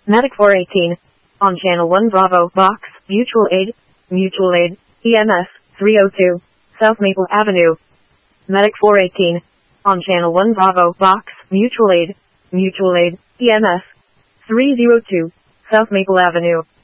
Medic 418. On Channel 1 Bravo, Box, Mutual Aid, EMS, 302, South Maple Avenue. Medic 418. On Channel 1 Bravo, Box, Mutual Aid, EMS, 302, South Maple Avenue.